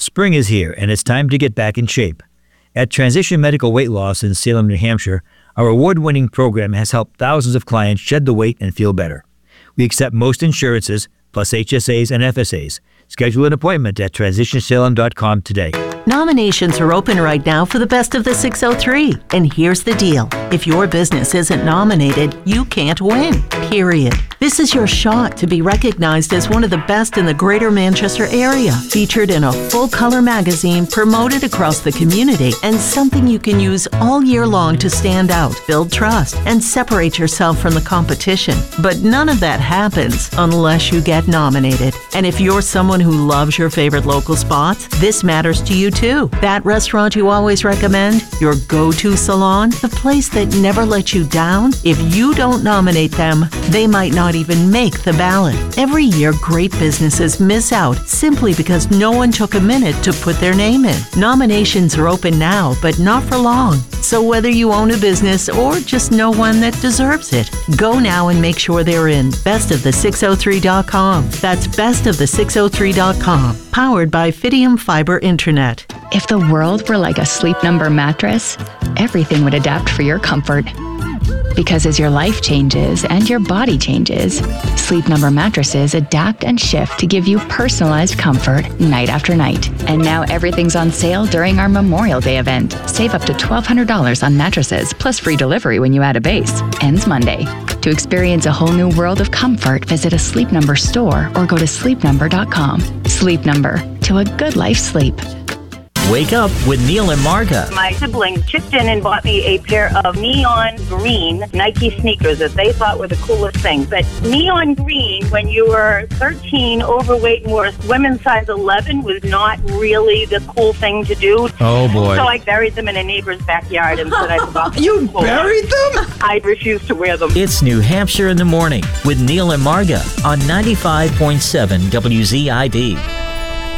Spring is here, and it's time to get back in shape. At Transition Medical Weight Loss in Salem, New Hampshire, our award-winning program has helped thousands of clients shed the weight and feel better. We accept most insurances, plus HSAs and FSAs. Schedule an appointment at transitionsalem.com today. Nominations are open right now for the Best of the 603. And here's the deal. If your business isn't nominated, you can't win. Period. This is your shot to be recognized as one of the best in the Greater Manchester area. Featured in a full-color magazine, promoted across the community, and something you can use all year long to stand out, build trust, and separate yourself from the competition. But none of that happens unless you get nominated. And if you're someone who loves your favorite local spots, this matters to you too. That restaurant you always recommend, your go-to salon, the place that never lets you down. If you don't nominate them, they might not even make the ballot. Every year, great businesses miss out simply because no one took a minute to put their name in. Nominations are open now, but not for long. So whether you own a business or just know one that deserves it, go now and make sure they're in bestofthe603.com. That's bestofthe603.com. Powered by Fidium Fiber Internet. If the world were like a Sleep Number mattress, everything would adapt for your comfort. Because as your life changes and your body changes, Sleep Number mattresses adapt and shift to give you personalized comfort night after night. And now everything's on sale during our Memorial Day event. Save up to $1,200 on mattresses, plus free delivery when you add a base. Ends Monday. To experience a whole new world of comfort, visit a Sleep Number store or go to sleepnumber.com. Sleep Number. To a good life sleep. Wake up with Neil and Marga. My siblings chipped in and bought me a pair of neon green Nike sneakers that they thought were the coolest thing. But neon green, when you were 13, overweight, and were women's size 11, was not really the cool thing to do. Oh, boy. So I buried them in a neighbor's backyard and said I forgot. You buried them? I refused to wear them. It's New Hampshire in the Morning with Neil and Marga on 95.7 WZID.